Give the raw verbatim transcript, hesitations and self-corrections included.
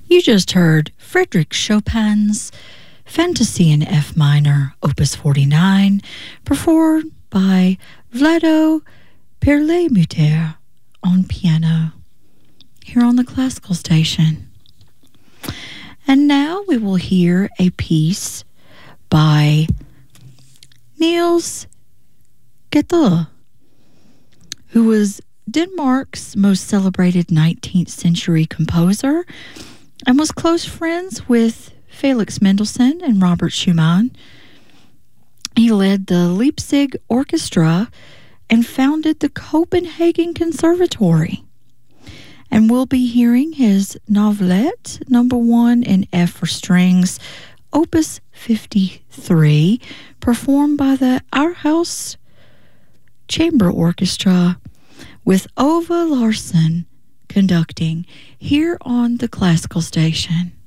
You just heard Frédéric Chopin's Fantasy in F minor, Opus forty-nine, performed by Vlado Perlemuter on piano here on the Classical Station. And now we will hear a piece by Niels Gade, who was Denmark's most celebrated nineteenth century composer and was close friends with Felix Mendelssohn and Robert Schumann. He led the Leipzig Orchestra and founded the Copenhagen Conservatory. And we'll be hearing his Novelette number one in F for strings, Opus fifty-three, performed by the Aarhus Chamber Orchestra with Ove Larsen conducting here on the Classical Station.